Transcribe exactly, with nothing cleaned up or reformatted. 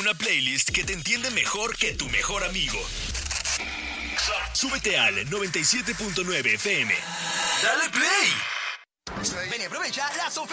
una playlist que te entiende mejor que tu mejor amigo. Súbete al noventa y siete punto nueve F M. ¡Dale play! Ven y aprovecha las ofertas